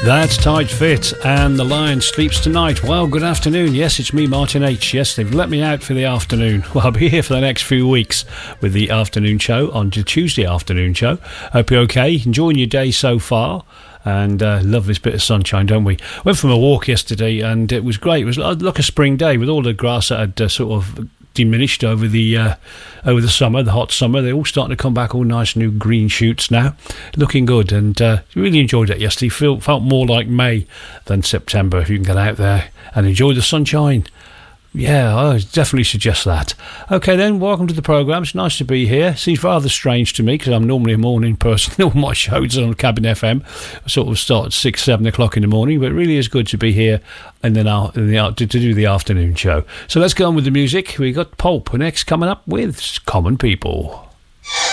That's Tight Fit and The Lion Sleeps Tonight. Well, good afternoon. Yes, it's me, Martin H. Yes, they've let me out for the afternoon. Well, I'll be here for the next few weeks with the afternoon show on the Tuesday afternoon show. Hope you're okay, enjoying your day so far. And love this bit of sunshine, don't we? Went for a walk yesterday and it was great. It was like a spring day with all the grass that had sort of diminished over the summer, the hot summer. They're all starting to come back, all nice new green shoots now, looking good. And really enjoyed it yesterday. Felt more like May than September if you can get out there and enjoy the sunshine. Yeah, I definitely suggest that. Okay then, welcome to the programme. It's nice to be here. Seems rather strange to me because I'm normally a morning person. All my shows on Cabin FM sort of start at 6, 7 o'clock in the morning, but it really is good to be here and then to do the afternoon show. So let's go on with the music. We got Pulp next coming up with Common People.